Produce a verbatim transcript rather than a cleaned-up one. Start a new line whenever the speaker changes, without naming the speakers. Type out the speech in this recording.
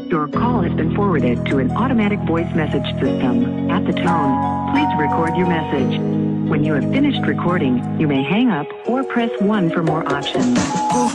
Your call has been forwarded to an automatic voice message system. At the tone, please record your message. When you have finished recording, you may hang up or press one for more options.